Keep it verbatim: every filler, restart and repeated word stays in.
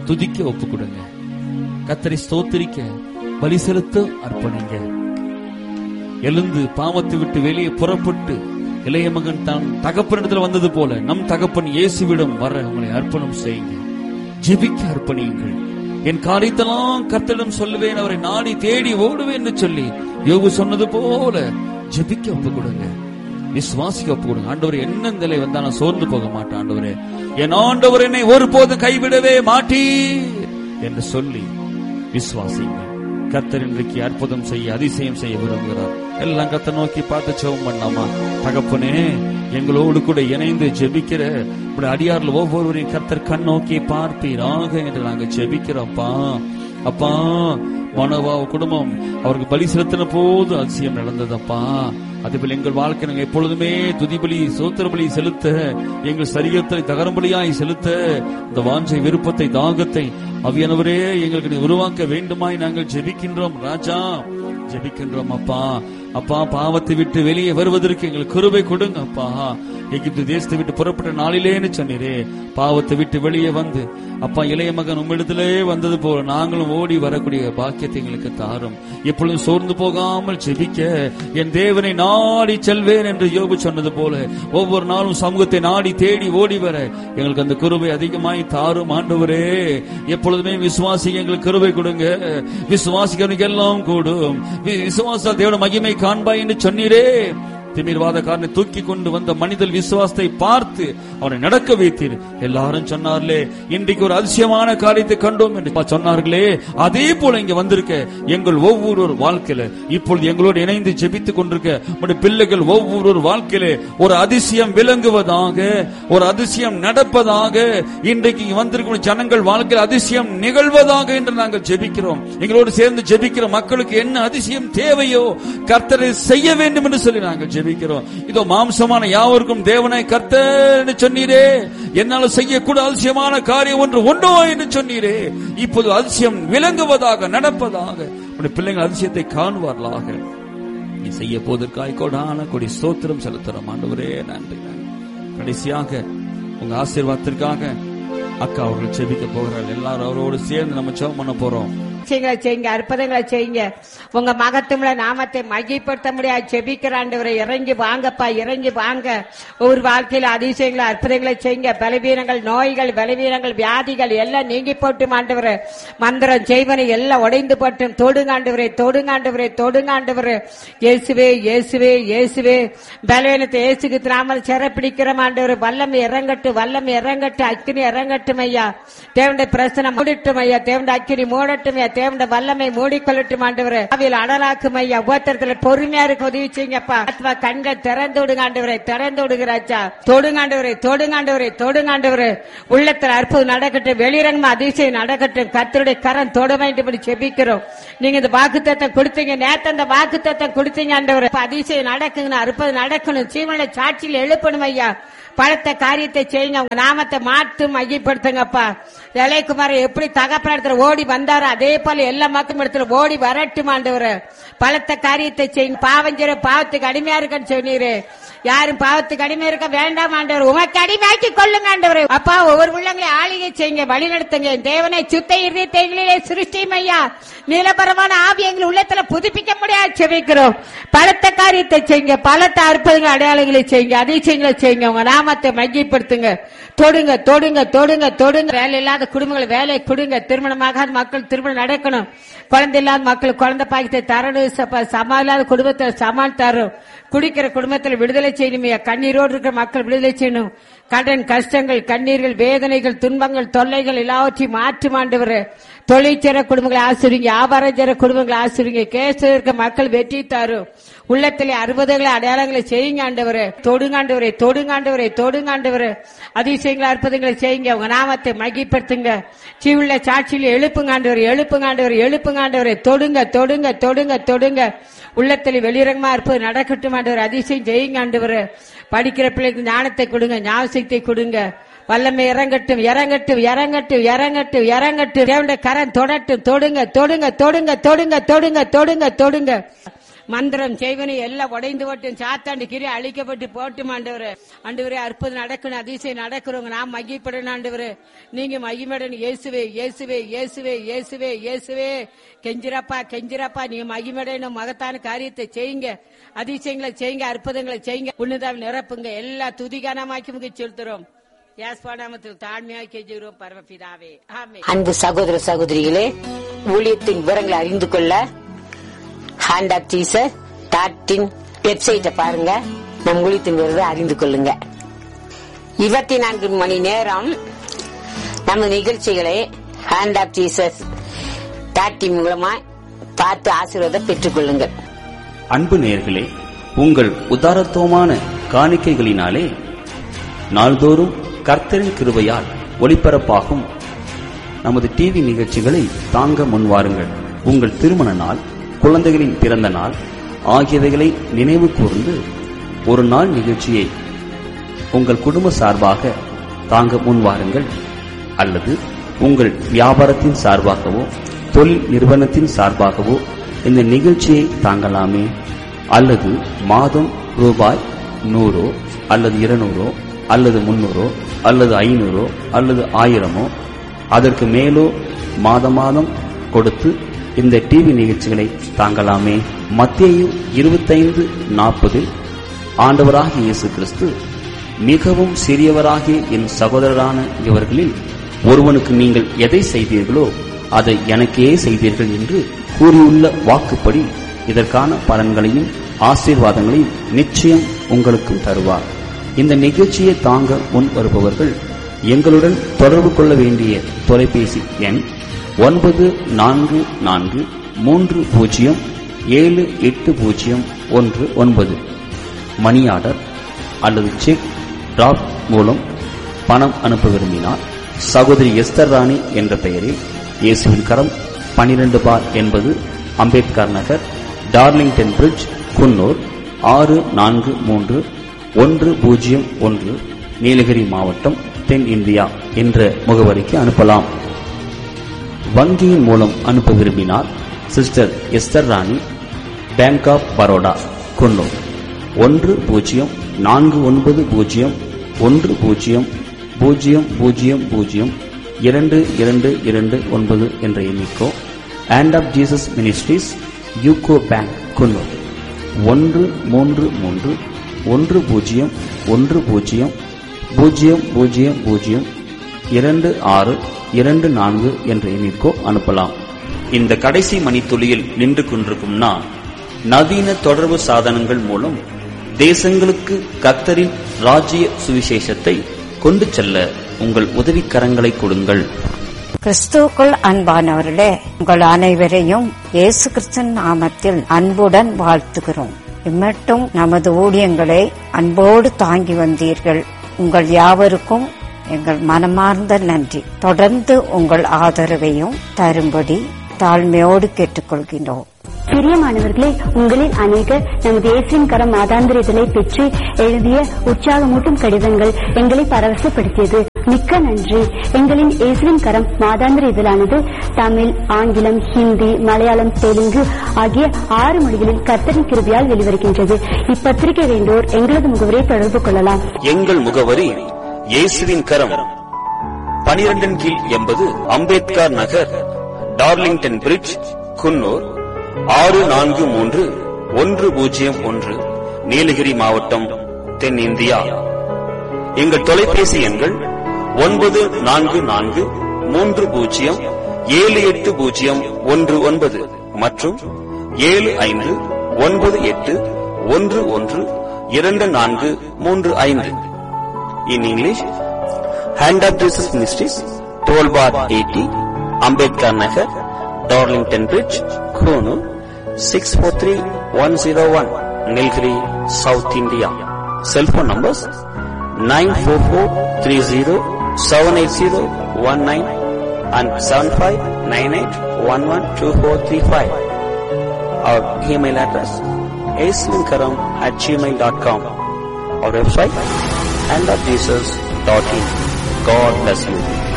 துதிக்க ஒப்பு கொடுங்க. கர்த்தரை ஸ்தோத்திரிக்க பலி செலுத்த அர்ப்பணிங்க. எழுந்து பாவத்தை விட்டு வெளியே புறப்பட்டு இளைய மகன் தான் தகப்பனிடத்தில் வந்தது போல நம் தகப்பன் இயேசுவிடம் வர உங்களை அர்ப்பணம் செய்யுங்க. ஜெபிக்க அர்ப்பணியுங்கள். என் காரியத்தெல்லாம் கர்த்தரிடம் சொல்லுவேன், அவரை நாடி தேடி ஓடுவேன் என்று சொல்லி யோபு சொன்னது போல ஜெபிக்க ஒப்பு கொடுங்க. விசுவாசிக்க ஒப்பு கொடுங்க. ஆண்டவரே, என்ன நிலை வந்தாலும் சோர்ந்து போக மாட்டேன். ஆண்டவரே, என் ஆண்டவர் என்னை ஒருபோதும் கைவிடவே மாட்டீர் என்று சொல்லி விசுவாசிங்க. கர்த்தர் இன்றைக்கு அற்புதம் செய்ய, அதிசயம் செய்ய விரும்புகிறார். எல்லாம் கர்த்தர் நோக்கி பார்த்து ஜெபம் பண்ணலாமா? தகப்பனே, எங்களோடு கூட இணைந்து ஜெபிக்கிற அடியார்கள் ஒவ்வொருவரையும் கர்த்தர் கண் நோக்கி பார்ப்பீராக என்று நாங்கள் ஜெபிக்கிறோம்ப்பா. அப்பா, மனோவா குடும்பம் அவருக்கு பலி செலுத்தின போது அதிசயம் நடந்ததப்பா. அதேபோல் எங்கள் வாழ்க்கை நாங்கள் எப்பொழுதுமே துதிபலி சோத்திர பலி செலுத்த, எங்கள் சரீரத்தை தகரம்பலியாய் செலுத்த இந்த வாஞ்சை, விருப்பத்தை, தாகத்தை அவியானவரே எங்களுக்கு உருவாக்க வேண்டுமாய் நாங்கள் ஜெபிக்கின்றோம் ராஜா, ஜெபிக்கின்றோம் அப்பா. அப்பா, பாவத்தை விட்டு வெளியே வருவதற்கு எங்களுக்கு கிருபை கொடுங்க அப்பா. எகிப்து தேசத்தை விட்டு புறப்பட்ட நாளிலேன்னு சொன்னீரே, பாவத்தை விட்டு வெளியே வந்து அப்பா இளைய மகன் உம்மிடத்திலே வந்தது போல நாங்களும் ஓடி வரக்கூடிய பாக்கியத்தை எங்களுக்கு தாரும். எப்பொழுதும் சோர்ந்து போகாமல் ஜெபிக்க என் தேவனை நாடி செல்வேன் என்று யோபு சொன்னது போல ஒவ்வொரு நாளும் சமூகத்தை நாடி தேடி ஓடி வர எங்களுக்கு அந்த கிருபை அதிகமாய் தாரும் ஆண்டவரே. எப்பொழுதுமே விசுவாசிக்க எங்களுக்கு கிருபை கொடுங்க. விசுவாசிக்கிறவனுக்கு எல்லாம் கூடும். விசுவாச தேவன மகிமை காண்பாய் என்று சொன்னீரே. திமிர்வாதக்காரனை தூக்கி கொண்டு வந்த மனிதன் விசுவாசத்தை பார்த்து அவனை நடக்க வைத்தீர். எல்லாரும் சொன்னார்களே, இன்றைக்கு ஒரு அதிசயமான காரியத்தை கண்டோம் என்று சொன்னார்களே, அதே போல இங்க வந்திருக்க எங்கள் ஒவ்வொரு வாழ்க்கையில இப்பொழுது எங்களோடு இணைந்து ஜெபித்துக் கொண்டிருக்க பிள்ளைகள் ஒவ்வொரு வாழ்க்கையில ஒரு அதிசயம் விளங்குவதாக, ஒரு அதிசயம் நடப்பதாக, இன்றைக்கு வந்திருக்கும் ஜனங்கள் வாழ்க்கையில் அதிசயம் நிகழ்வதாக என்று நாங்கள் ஜெபிக்கிறோம். எங்களோடு சேர்ந்து ஜெபிக்கிற மக்களுக்கு என்ன அதிசயம் தேவையோ கர்த்தரை செய்ய வேண்டும் என்று சொல்லி நாங்கள் ஜெபிக்கிறோம். இதோ மாம்சமான யாவருக்கும் தேவனை கர்த்தர் சொன்னீரே, என்னால் செய்யக்கூட அதிசயமான காரியம் ஒன்று உண்டோ என்று சொன்னீரே. இப்போது அதிசயம் விளங்குவதாக, நடப்பதாக, உடைய பிள்ளைகள் அதிசயத்தை காணுவார்களாக. நீ செய்ய போவதற்காய் கோடான கொடி ஸ்தோத்திரம் செலுத்துறோம் ஆண்டவரே. நன்றி. கடைசியாக உங்க ஆசீர்வாதத்திற்காக அக்கா அவர்கள் ஜெபிக்க போகிறார்கள். எல்லாரும் அவரோடு சேர்ந்து நம்ம ஜெபம் பண்ண போறோம். செய்யுங்க, அற்புதங்களை செய்யுங்க. உங்க மகத்துவ நாமத்தை மையப்படுத்த முடியாது ஜெபிக்கிற ஆண்டவரை இறங்கி வாங்கப்பா, இறங்கி வாங்க. ஒரு வாழ்க்கையில அதிசயங்களை அற்புதங்களை செய்யுங்க. பலவீனங்கள், நோய்கள், பலவீனங்கள், வியாதிகள் எல்லாம் நீங்கி போட்டு ஆண்டவரை, மந்திரம் செய்வனை எல்லாம் உடைந்து போட்டும் தொடுங்காண்டவரே, தொடுங்காண்டவரே, தொடுங்காண்டவரே. இயேசுவே, இயேசுவே, இயேசுவே. பலவீனத்தை இயேசுக்கு நாமல் சிறப்பிடிக்கிற ஆண்டவரை, வல்லமை இறங்கட்டு, வல்லமை இறங்கட்டு, அக்கினி இறங்கட்டும் ஐயா. தேவனுடைய பிரசனம் மூடட்டும் ஐயா, தேவனுடைய அக்கினி மூடட்டும் ஐயா, தேவனுடைய வல்லமை மூடிக்கொள்ளட்டும் ஆண்டவரே. அவையில் அடலாக்கும் ஐயா, உபத்திரத்தில் பொறுமையா இருக்க உதவி செய்யுங்கப்பா. ஆத்மா கண்கள் திறந்து விடுங்க ஆண்டவரே, திறந்து விடுகிறாச்சா. தொடுங்காண்டவரே, தொடுங்காண்டவரே, தொடுங்காண்டவரே. உள்ளத்தில் அற்புதம் நடக்கட்டும், வெளிரங்கமா அதிசயம் நடக்கட்டும். கர்த்தருடைய கரம் தொட வேண்டும் என்று ஜெபிக்கிறோம். நீங்க இந்த வாக்குத்தத்தம் கொடுத்தீங்க, நேத்து அந்த வாக்குத்தத்தம் கொடுத்தீங்க ஆண்டவரே. அதிசயம் நடக்குங்க, அற்புதம் நடக்கணும், ஜீவனுடைய சாட்சியில் எழுப்பணும் ஐயா. பலத்த காரியத்தை செய்யுங்க, உங்க நாமத்தை மாற்றும் மையப்படுத்துங்கப்பா. இளையகுமார் எப்படி தகப்பன ஓடி வந்தாரோ அதே போல எல்லா மக்களும் இடத்துல ஓடி வரட்டும் ஆண்டவரே. பலத்த காரியத்தை செய்யுங்க. பாவஞ்சர பாவத்துக்கு அடிமையா இருக்கன்னு சொன்னீரு. யாரும் பாவத்துக்கு அடிமை இருக்க வேண்டாம் ஆண்டவர், உமக்கு அடிமையாக்கி கொள்ளுங்க ஆண்டவரே. அப்பா, ஒவ்வொரு உள்ளங்களை ஆளுகை செய்யுங்க, வழி நடத்துங்க. தேவனை சுத்த இருதயங்களிலே சிருஷ்டியும் ஐயா. நிலபரமான ஆவி எங்கள் உள்ளத்துல புதுப்பிக்க முடியாது செபிக்கிறோம். பலத்த காரியத்தை செய்யுங்க, பலத்த அற்புதங்கள் அடையாளங்களை செய்யுங்க, அதிசயங்களை செய்யுங்க. உங்க நாமத்தை மையப்படுத்துங்க. தொடுங்க, தொடுங்க, தொடுங்க, தொடுங்க. வேலை இல்லாத குடும்பங்களை வேலை கொடுங்க. திருமணமாகாத மக்கள் திருமணம் நடக்கணும். குழந்தை இல்லாத மக்கள் குழந்தை பாக்கியத்தை தரணும். சமா இல்லாத குடும்பத்தை சமாள் தரும். குடிக்கிற குடும்பத்தில் விடுதலை செய்யணும். கண்ணீரோடு இருக்கிற மக்கள் விடுதலை செய்யணும். கடன் கஷ்டங்கள், கண்ணீர்கள், வேதனைகள், துன்பங்கள், தொல்லைகள் எல்லாவற்றையும் மாற்றி ஆண்டவரே. தொழிற்சேர குடும்பங்களை ஆசிரிங்க, வியாபாரம் செய்ற குடும்பங்களை ஆசிரிங்க. கேஸ் இருக்க மக்கள் வெற்றி தரும். உள்ளத்திலே அறுபதுகளை அடையாளங்களை செய்யுங்க ஆண்டவரே. தொடுங்காண்டவரே, தொடுங்காண்டவரே, தொடுங்காண்டவரே. அதிசயங்களை அற்புதங்களை செய்யுங்க. உங்க நாமத்தை மகிப்படுத்துங்க. சீவுள்ள சாட்சியில் எழுப்புங்காண்டவரே, எழுப்புங்காண்டவரே, எழுப்புங்காண்டவரே. தொடுங்க, தொடுங்க, தொடுங்க, தொடுங்க. உள்ளத்தில் வெளிரங்கமா இருப்பது நடக்கட்டும் ஆண்டவர். அதிசயம் செய்யுங்க ஆண்டவர். படிக்கிற பிள்ளைக்கு ஞானத்தை கொடுங்க, ஞாபகத்தை கொடுங்க. வல்லமை இறங்கட்டும், இறங்கட்டும், இறங்கட்டும், இறங்கட்டும், இறங்கட்டும். தேவனுடைய கரம் தொடட்டும். தொடுங்க, தொடுங்க, தொடுங்க, தொடுங்க, தொடுங்க, தொடுங்க, தொடுங்க. மந்திரம் செய்வனை எல்லாம் உடைந்து போட்டும், சாத்தாண்டு கிரி அழிக்கப்பட்டு போட்டும் ஆண்டவரே. ஆண்டவரே அற்புதம் நடக்கணும், அதிசயம் நடக்கிறவங்க நான் மகிழ்ப்படணும் ஆண்டவரே. நீங்க மகிழ்மடணும் இயேசுவே இயேசுவே இயேசுவே இயேசுவே இயேசுவே. கெஞ்சிரப்பா கெஞ்சிரப்பா, நீங்க மகிழ்மடையணும், மகத்தான காரியத்தை செய்யுங்க, அதிசயங்களை செய்யுங்க, அற்புதங்களை செய்யுங்க, உன்னதால் நிரப்புங்க. எல்லா துதிகானமாக்கி முக செலுத்துறோம். தாழ்மையாக கெஞ்சுகிறோம் பரமபிதாவே, ஆமென். அன்பு சகோதர சகோதரிகளே, ஊழியத்தின் விவரங்களை அறிந்து கொள்ள hand of Jesus dot in வெப்சைட்டை பாருங்க. நம் ஊழியத்தின் விவரத்தை அறிந்து கொள்ளுங்க. இருபத்தி நான்கு மணி நேரம் நம்ம நிகழ்ச்சிகளை hand of Jesus dot in மூலமா பார்த்து ஆசீர்வாதம் பெற்றுக் கொள்ளுங்கள். அன்பு நேயர்களே, உங்கள் உதாரத்துவமான காணிக்கைகளினாலே நாள்தோறும் கர்த்தரின் கிருபையால் ஒளிபரப்பாகும் நமது டிவி நிகழ்ச்சிகளை தாங்க முன்வாருங்கள். உங்கள் திருமண நாள், குழந்தைகளின் பிறந்த நாள் ஆகியவைகளை நினைவு கூர்ந்து ஒரு நாள் நிகழ்ச்சியை உங்கள் குடும்ப சார்பாக தாங்க முன்வாருங்கள். அல்லது உங்கள் வியாபாரத்தின் சார்பாகவோ தொழில் நிறுவனத்தின் சார்பாகவோ இந்த நிகழ்ச்சியை தாங்கலாமே. அல்லது மாதம் ரூபாய் நூறோ அல்லது இருநூறோ அல்லது முன்னூறோ அல்லது ஐநூறோ அல்லது ஆயிரமோ அதற்கு மேலோ மாத மாதம் கொடுத்து இந்த டிவி நிகழ்ச்சிகளை தாங்கலாமே. மத்தேயு இருபத்தைந்து நாற்பதில் ஆண்டவராகிய இயேசு கிறிஸ்து, மிகவும் சிறியவராகிய என் சகோதரரான இவர்களில் ஒருவனுக்கு நீங்கள் எதை செய்தீர்களோ அதை எனக்கே செய்தீர்கள் என்று கூறியுள்ள வாக்குப்படி இதற்கான பலன்களையும் ஆசீர்வாதங்களையும் நிச்சயம் உங்களுக்கும் தருவார். இந்த நிகழ்ச்சியை தாங்க முன் வருபவர்கள் எங்களுடன் தொடர்பு கொள்ள வேண்டிய தொலைபேசி எண் ஒன்பது நான்கு நான்கு மூன்று பூஜ்ஜியம் ஏழு எட்டு பூஜ்ஜியம் ஒன்று ஒன்பது. மணி ஆர்டர் அல்லது செக் டிராப் மூலம் பணம் அனுப்ப விரும்பினார் சகோதரி எஸ்தர் ராணி என்ற பெயரில் இயேசுவின் கரம் பனிரெண்டு பார் என்பது அம்பேத்கர் நகர், டார்லிங்டன் பிரிட்ஜ், குன்னூர் ஆறு நான்கு மூன்று ஒன்று பூஜ்ஜியம் ஒன்று, நீலகிரி மாவட்டம், தென் இந்தியா என்ற முகவரிக்கு அனுப்பலாம். வங்கியின் மூலம் அனுப்ப விரும்பினார் sister Esther Rani, bank of Baroda, Coonoor ஒன்று பூஜ்ஜியம் நான்கு ஒன்பது பூஜ்ஜியம் ஒன்று பூஜ்ஜியம் பூஜ்ஜியம் பூஜ்ஜியம் பூஜ்ஜியம் இரண்டு இரண்டு இரண்டு ஒன்பது என்ற எண்ணிக்கோ. Hand of Jesus ministries, UCO bank, Coonoor ஒன்று மூன்று மூன்று ஒன்று பூஜ்ஜியம் ஒன்று பூஜ்ஜியம் பூஜ்ஜியம் பூஜ்ஜியம் பூஜ்ஜியம் இரண்டு ஆறு இரண்டு நான்கு என்ற எண்ணிற்கோ அனுப்பலாம். இந்த கடைசி மணித்துளியில் நின்று கொண்டிருக்கும் நான், நவீன தொடர்பு சாதனங்கள் மூலம் தேசங்களுக்கு கர்த்தரின் ராஜ்ய சுவிசேஷத்தை கொண்டு செல்ல உங்கள் உதவிக்கரங்களை கொடுங்கள். கிறிஸ்துவுக்குள் அன்பானவர்களே, உங்கள் அனைவரையும் இயேசு கிறிஸ்துவின் நாமத்தில் அன்புடன் வாழ்த்துகிறோம். இம்மட்டும் நமது ஊழியங்களை அன்போடு தாங்கி வந்தீர்கள். உங்கள் யாவருக்கும் எங்கள் மனமார்ந்த நன்றி. தொடர்ந்து உங்கள் ஆதரவையும் தரும்படி தாழ்மையோடு கேட்டுக்கொள்கின்றோம். பிரியமானவர்களே, உங்களில் அநேகர் நமது இயேசுவின் கரம் மாதாந்திர இதழை பெற்று எழுதிய உற்சாகமூட்டும் கடிதங்கள் எங்களை பரவசப்படுத்தியது. மிக்க நன்றி. எங்களின் இயேசுவின் கரம் மாதாந்திர இதழானது தமிழ், ஆங்கிலம், ஹிந்தி, மலையாளம், தெலுங்கு ஆகிய ஆறு மொழிகளில் கர்த்தரின் கிருபையால் வெளிவருகின்றது. இப்பத்திரிகை வேண்டோர் எங்களது முகவரியை தொடர்பு கொள்ளலாம். எங்கள் முகவரி இயேசுவின் கரம், பனிரெண்டின் கீழ் எண்பது அம்பேத்கர் நகர், டார்லிங்டன் பிரிட்ஜ், குன்னூர் ஆறு நான்கு மூன்று ஒன்று பூஜ்ஜியம் ஒன்று, நீலகிரி மாவட்டம், தென் இந்தியா. எங்கள் தொலைபேசி எண்கள் ஒன்பது நான்கு நான்கு மூன்று பூஜ்ஜியம் ஏழு எட்டு பூஜ்ஜியம் ஒன்று ஒன்பது மற்றும் ஏழு ஐந்து ஒன்பது எட்டு ஒன்று ஒன்று இரண்டு நான்கு மூன்று ஐந்து. In English, Hand of Jesus Ministries, twelve bar eighty, Ambedkar Nagar, Darlington Bridge, Konoor, six four three one zero one, Nilgiri, South India. Cell phone numbers nine four four three zero seven eight zero one nine and seven five nine eight one one two four three five. Our email address aislinkaram at gmail dot com. Our website hand of jesus dot in. God bless you.